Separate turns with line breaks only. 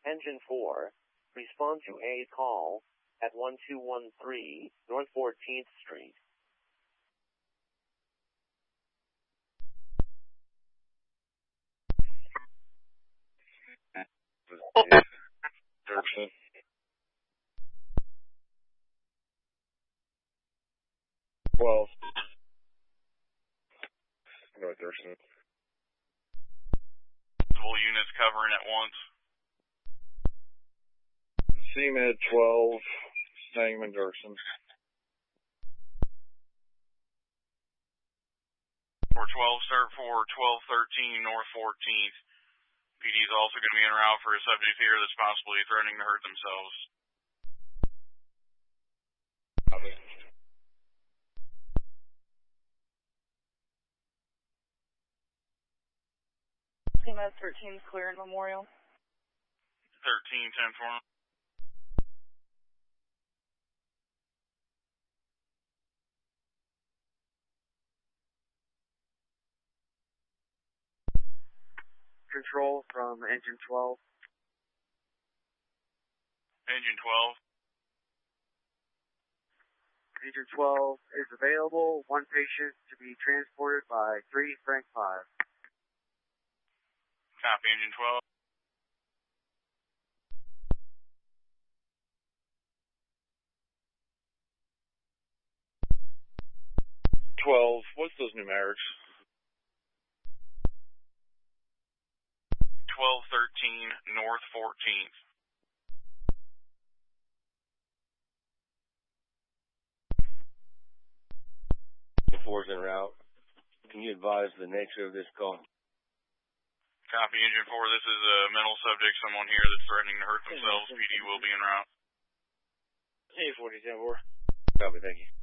Engine 4, respond to a call at 1213 North 14th Street.
Dirksen. 12. North Dirksen.
Multiple units covering at once.
CMed 12, Stangman Dirksen.
412, start for 1213 North 14th. PD is also going to be en route for a subject here that's possibly threatening to hurt themselves.
Copy.
CMed 13 is clear at Memorial.
13, 10-4.
Control from Engine 12.
Engine 12.
Engine 12 is available. One patient to be transported by 3 Frank 5.
Copy, Engine 12.
12, what's those numerics?
1213 North 14th.
The 4's en route. Can you advise the nature of this call?
Copy, Engine 4. This is a mental subject, someone here that's threatening to hurt themselves. PD will be en route.
Hey, 40-10-4.
Copy, thank you.